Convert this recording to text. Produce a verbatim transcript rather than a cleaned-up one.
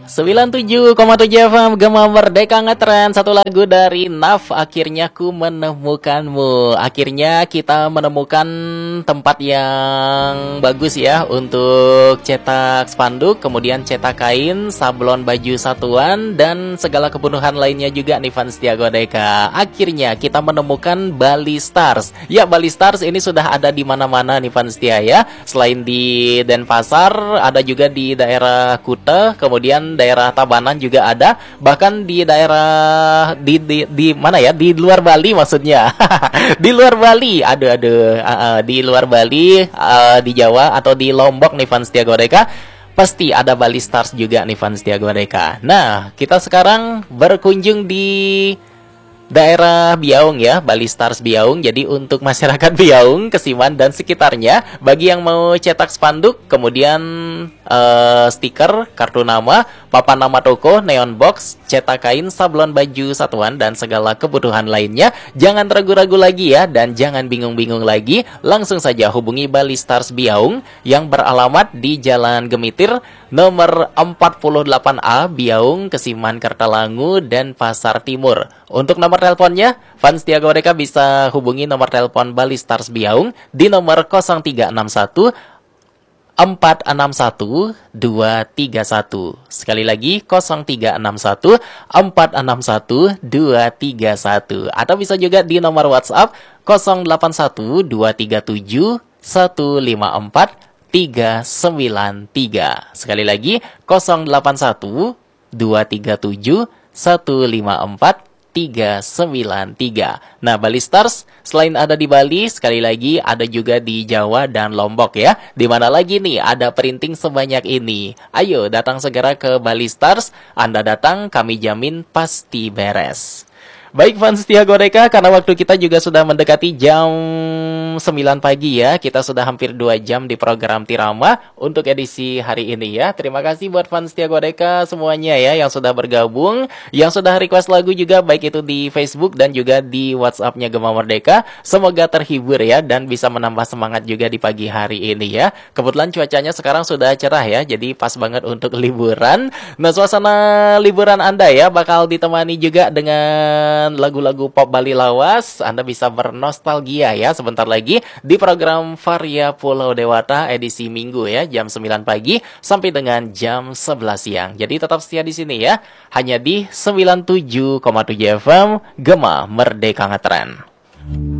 sembilan puluh tujuh koma tujuh F M Gema Merdeka Ngetren. Satu lagu dari Naf, Akhirnya Ku Menemukanmu. Akhirnya kita menemukan tempat yang bagus ya untuk cetak spanduk, kemudian cetak kain, sablon baju satuan, dan segala kebutuhan lainnya juga nih fans Setia Godeka. Akhirnya kita menemukan Bali Stars. Ya, Bali Stars ini sudah ada di mana-mana nih fans Setia ya. Selain di Denpasar, ada juga di daerah Kuta, kemudian daerah Tabanan juga ada, bahkan di daerah di di, di mana ya, di luar Bali maksudnya. Di luar Bali, aduh aduh, uh, uh, di luar Bali, uh, di Jawa atau di Lombok nih fans Setia Godeka, pasti ada Bali Stars juga nih fans Setia Godeka. Nah, kita sekarang berkunjung di daerah Biaung ya, Bali Stars Biaung. Jadi untuk masyarakat Biaung, Kesiman dan sekitarnya, bagi yang mau cetak spanduk, kemudian uh, stiker, kartu nama, papan nama toko, neon box, cetak kain, sablon baju satuan, dan segala kebutuhan lainnya, jangan ragu-ragu lagi ya, dan jangan bingung-bingung lagi. Langsung saja hubungi Bali Stars Biaung yang beralamat di Jalan Gemitir nomor empat puluh delapan A, Biaung, Kesiman, Kertalangu, dan Pasar Timur. Untuk nomor teleponnya, fans Setia Godeka bisa hubungi nomor telepon Bali Stars Biaung di nomor nol tiga enam satu empat enam satu dua tiga satu. Sekali lagi nol tiga enam satu empat enam satu dua tiga satu. Atau bisa juga di nomor WhatsApp nol delapan satu dua tiga tujuh satu lima empat tiga sembilan tiga. Sekali lagi nol delapan satu dua tiga tujuh satu lima empat tiga sembilan tiga. Nah, Bali Stars selain ada di Bali, sekali lagi ada juga di Jawa dan Lombok ya. Di mana lagi nih ada printing sebanyak ini? Ayo datang segera ke Bali Stars. Anda datang, kami jamin pasti beres. Baik fans Setia Godeka, karena waktu kita juga sudah mendekati jam sembilan pagi ya. Kita sudah hampir dua jam di program Tirama untuk edisi hari ini ya. Terima kasih buat fans Setia Godeka semuanya ya yang sudah bergabung, yang sudah request lagu juga, baik itu di Facebook dan juga di WhatsApp-nya Gema Merdeka. Semoga terhibur ya dan bisa menambah semangat juga di pagi hari ini ya. Kebetulan cuacanya sekarang sudah cerah ya, jadi pas banget untuk liburan. Nah, suasana liburan Anda ya bakal ditemani juga dengan lagu-lagu pop Bali lawas. Anda bisa bernostalgia ya sebentar lagi di program Varia Pulau Dewata edisi Minggu ya, jam sembilan pagi sampai dengan jam sebelas siang. Jadi tetap setia di sini ya, hanya di sembilan puluh tujuh koma tujuh F M Gema Merdeka Ngetren.